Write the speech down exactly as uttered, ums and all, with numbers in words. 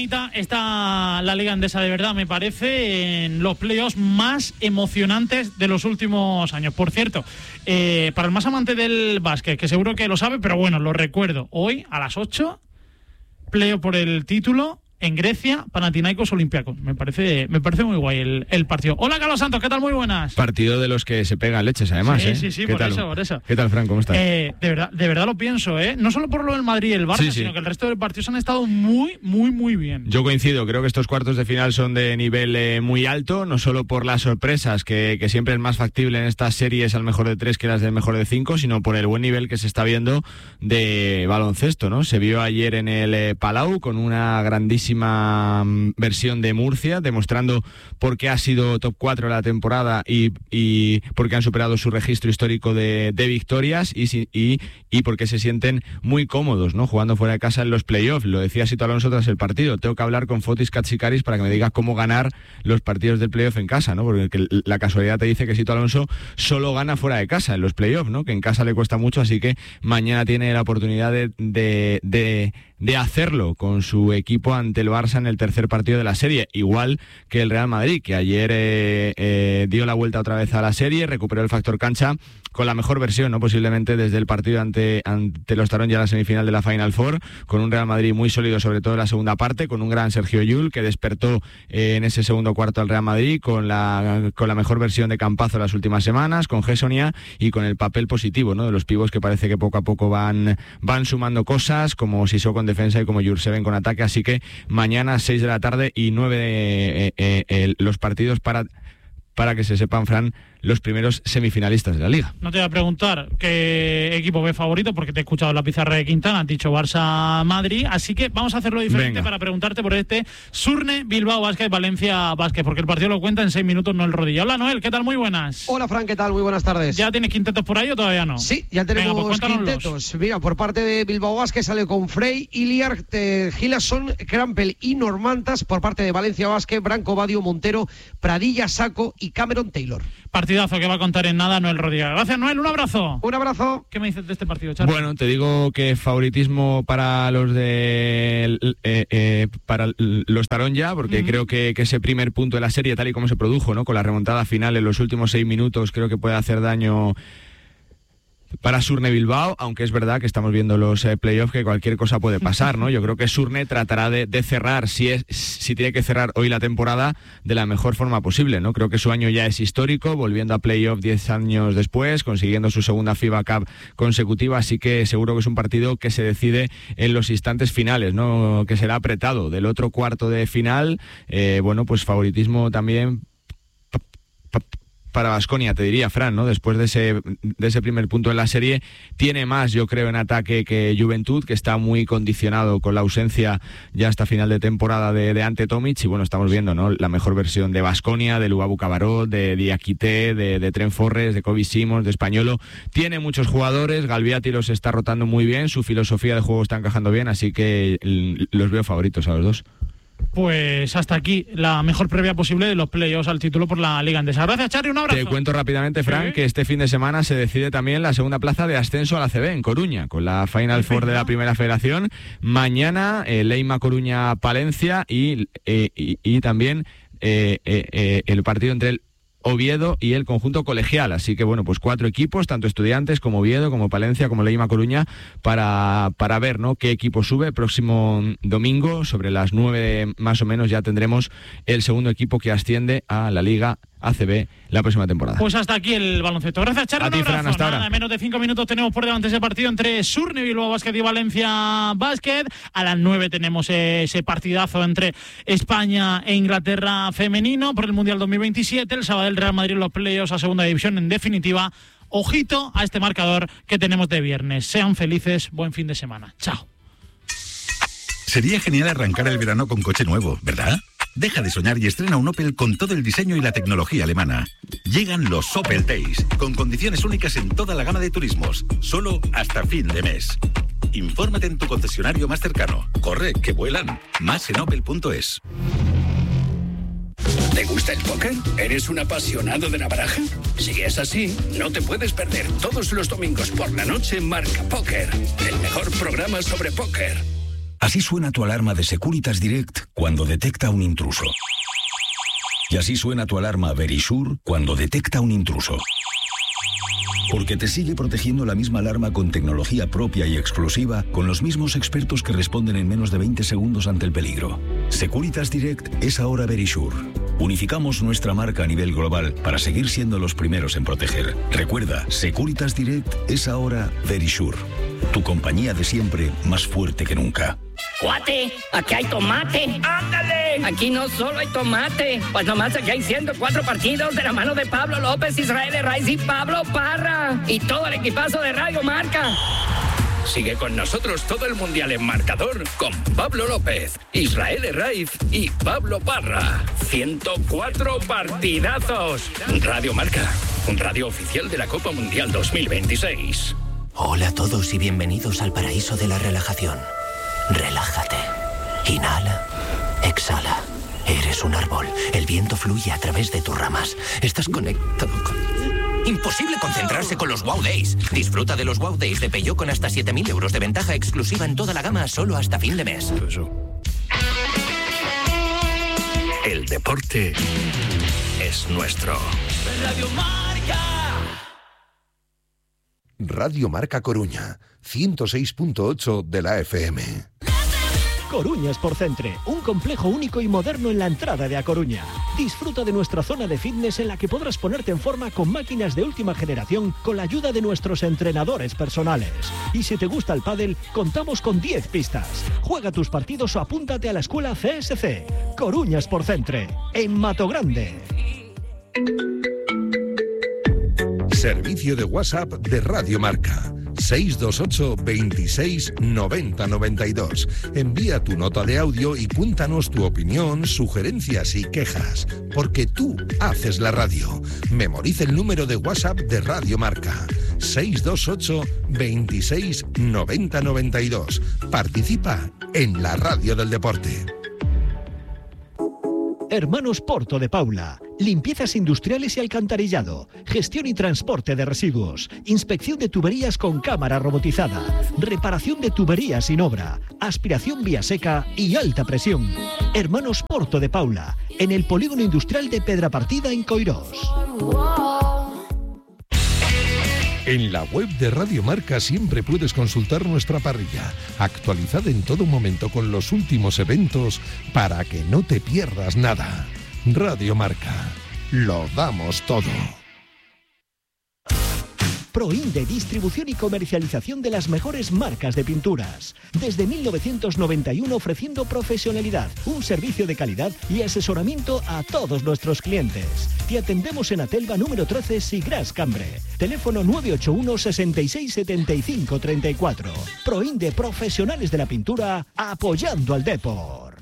bonita está la Liga Endesa, de verdad, me parece, en los playoffs más emocionantes de los últimos años. Por cierto, eh, para el más amante del básquet, que seguro que lo sabe, pero bueno, lo recuerdo, hoy a las ocho, playoff por el título en Grecia, Panathinaikos Olympiacos. Me parece, me parece muy guay el, el partido. Hola, Carlos Santos, ¿qué tal? Muy buenas. Partido de los que se pegan leches, además. Sí, ¿eh? sí, sí, ¿Qué por tal? eso, por eso. ¿Qué tal, Fran? ¿Cómo estás? Eh, de verdad, de verdad lo pienso, ¿eh? No solo por lo del Madrid y el Barça, Sí, sí. sino que el resto de partidos han estado muy, muy, muy bien. Yo coincido, creo que estos cuartos de final son de nivel eh, muy alto, no solo por las sorpresas, que, que siempre es más factible en estas series al mejor de tres que las del mejor de cinco, sino por el buen nivel que se está viendo de baloncesto, ¿no? Se vio ayer en el eh, Palau con una grandísima mm, versión de Murcia, demostrando por qué ha sido top cuatro la temporada y, y por qué han superado su registro histórico de, de victorias y, y, y por qué se sienten muy cómodos, ¿no? Jugando fuera de casa en los playoffs. Lo decía Sito Alonso tras el partido. Tengo que hablar con Fotis Katsikaris para que me diga cómo ganar los partidos del playoff en casa, ¿no? Porque la casualidad te dice que Sito Alonso solo gana fuera de casa en los playoffs, ¿no? Que en casa le cuesta mucho, así que mañana tiene la oportunidad de, de, de, de hacerlo con su equipo ante el Barça en el tercer partido de la serie, igual que el Real Madrid, que ayer eh, eh, dio la vuelta otra vez a la serie, recuperó el factor cancha con la mejor versión, ¿no? Posiblemente desde el partido ante, ante los Tarón ya en la semifinal de la Final Four, con un Real Madrid muy sólido, sobre todo en la segunda parte, con un gran Sergio Llull que despertó eh, en ese segundo cuarto al Real Madrid, con la, con la mejor versión de Campazo las últimas semanas, con Gessonia y con el papel positivo, ¿no? De los pibos que parece que poco a poco van, van sumando cosas, como Sissoko con defensa y como Jurseven con ataque, así que mañana seis de la tarde y nueve eh, eh, eh, los partidos para, para que se sepan, Fran, los primeros semifinalistas de la Liga. No te voy a preguntar qué equipo ves favorito, porque te he escuchado la pizarra de Quintana, has dicho Barça-Madrid, así que vamos a hacerlo diferente. Venga. Para preguntarte por este Surne Bilbao Basket, Valencia Basket, porque el partido lo cuenta en seis minutos, no el rodillo. Hola, Noel, ¿qué tal? Muy buenas. Hola, Fran, ¿qué tal? Muy buenas tardes. ¿Ya tienes quintetos por ahí o todavía no? Sí, ya tenemos Venga, pues quintetos. Mira, por parte de Bilbao Basket sale con Frey, Iliar, eh, Gilason, Krampel y Normantas. Por parte de Valencia Basket, Branco, Badio, Montero, Pradilla, Saco y Cameron Taylor. Partidazo que va a contar en nada Noel Rodríguez. Gracias, Noel, un abrazo. Un abrazo. ¿Qué me dices de este partido, Charlie? Bueno, te digo que favoritismo para los de eh, eh, para los Tarón ya, porque uh-huh. creo que, que ese primer punto de la serie, tal y como se produjo, ¿no? Con la remontada final en los últimos seis minutos, creo que puede hacer daño para Surne Bilbao, aunque es verdad que estamos viendo los eh, playoffs que cualquier cosa puede pasar, ¿no? Yo creo que Surne tratará de, de cerrar, si es si tiene que cerrar hoy la temporada, de la mejor forma posible, ¿no? Creo que su año ya es histórico, volviendo a playoff diez años después, consiguiendo su segunda FIBA Cup consecutiva, así que seguro que es un partido que se decide en los instantes finales, ¿no? Que será apretado. Del otro cuarto de final, eh, bueno, pues favoritismo también pa, pa, para Baskonia, te diría, Fran, ¿no? Después de ese, de ese primer punto en la serie, tiene más, yo creo, en ataque que Juventud, que está muy condicionado con la ausencia ya hasta final de temporada de, de Ante Tomic, y bueno, estamos viendo, ¿no? La mejor versión de Baskonia, de Lugabu Cabarot, de Diakité, de, de Tren Forres, de Kobe Simons, de Españolo. Tiene muchos jugadores, Galviati los está rotando muy bien, su filosofía de juego está encajando bien, así que los veo favoritos a los dos. Pues hasta aquí la mejor previa posible de los playoffs al título por la Liga Endesa. Gracias, Charly, un abrazo. Te cuento rápidamente, Fran, ¿Sí? que este fin de semana se decide también la segunda plaza de ascenso a la A C B en Coruña, con la Final Four de la Primera Federación. Mañana, eh, Leima Coruña-Palencia y, eh, y, y también eh, eh, eh, el partido entre el Oviedo y el conjunto colegial, así que bueno, pues cuatro equipos, tanto Estudiantes como Oviedo, como Palencia, como Leima Coruña, para, para ver, ¿no?, qué equipo sube. El próximo domingo, sobre las nueve más o menos, ya tendremos el segundo equipo que asciende a la Liga A C B la próxima temporada. Pues hasta aquí el baloncesto. Gracias, Charly. A ti, Fran, hasta ahora. Nada, en menos de cinco minutos tenemos por delante ese partido entre Surne Bilbao Basket y Valencia Basket. A las nueve tenemos ese partidazo entre España e Inglaterra femenino por el Mundial dos mil veintisiete. El sábado el Real Madrid en los playoffs a segunda división. En definitiva, ojito a este marcador que tenemos de viernes. Sean felices, buen fin de semana. Chao. Sería genial arrancar el verano con coche nuevo, ¿verdad? Deja de soñar y estrena un Opel con todo el diseño y la tecnología alemana. Llegan los Opel Days, con condiciones únicas en toda la gama de turismos, solo hasta fin de mes. Infórmate en tu concesionario más cercano. Corre, que vuelan. Más en opel punto es. ¿Te gusta el póker? ¿Eres un apasionado de la baraja? Si es así, no te puedes perder todos los domingos por la noche Marca Póker, el mejor programa sobre póker. Así suena tu alarma de Securitas Direct cuando detecta un intruso. Y así suena tu alarma Verisure cuando detecta un intruso. Porque te sigue protegiendo la misma alarma con tecnología propia y exclusiva, con los mismos expertos que responden en menos de veinte segundos ante el peligro. Securitas Direct es ahora Verisure. Unificamos nuestra marca a nivel global para seguir siendo los primeros en proteger. Recuerda, Securitas Direct es ahora Verisure. Tu compañía de siempre, más fuerte que nunca. ¡Cuate! ¡Aquí hay tomate! ¡Ándale! Aquí no solo hay tomate, pues nomás aquí hay ciento cuatro partidos de la mano de Pablo López, Israel Herraiz y Pablo Parra. Y todo el equipazo de Radio Marca. Sigue con nosotros todo el Mundial en marcador con Pablo López, Israel Herraiz y Pablo Parra. ciento cuatro partidazos. Radio Marca, un radio oficial de la Copa Mundial dos mil veintiséis. Hola a todos y bienvenidos al paraíso de la relajación. Relájate. Inhala. Exhala. Eres un árbol. El viento fluye a través de tus ramas. Estás conectado con... Imposible concentrarse con los Wow Days. Disfruta de los Wow Days de Peugeot con hasta siete mil euros de ventaja exclusiva en toda la gama solo hasta fin de mes. El deporte es nuestro. Radio Marca. Radio Marca Coruña, ciento seis punto ocho de la F M. Coruña Sport Centre, un complejo único y moderno en la entrada de A Coruña. Disfruta de nuestra zona de fitness en la que podrás ponerte en forma con máquinas de última generación con la ayuda de nuestros entrenadores personales. Y si te gusta el pádel, contamos con diez pistas. Juega tus partidos o apúntate a la escuela C S C. Coruña Sport Centre, en Matogrande. Servicio de WhatsApp de Radio Marca. seis dos ocho, veintiséis, noventa, noventa y dos. Envía tu nota de audio y cuéntanos tu opinión, sugerencias y quejas. Porque tú haces la radio. Memoriza el número de WhatsApp de Radio Marca. seis dos ocho, veintiséis, noventa, noventa y dos. Participa en la radio del deporte. Hermanos Porto de Paula. Limpiezas industriales y alcantarillado. Gestión y transporte de residuos. Inspección de tuberías con cámara robotizada. Reparación de tuberías sin obra. Aspiración vía seca y alta presión. Hermanos Porto de Paula. En el polígono industrial de Pedrapartida en Coirós. En la web de Radio Marca siempre puedes consultar nuestra parrilla, actualizada en todo momento con los últimos eventos para que no te pierdas nada. Radio Marca, lo damos todo. Proinde, distribución y comercialización de las mejores marcas de pinturas. Desde mil novecientos noventa y uno ofreciendo profesionalidad, un servicio de calidad y asesoramiento a todos nuestros clientes. Te atendemos en Atelva número trece, Sigras Cambre. Teléfono nueve ocho uno, sesenta y seis, setenta y cinco, treinta y cuatro. Proinde, profesionales de la pintura, apoyando al deporte.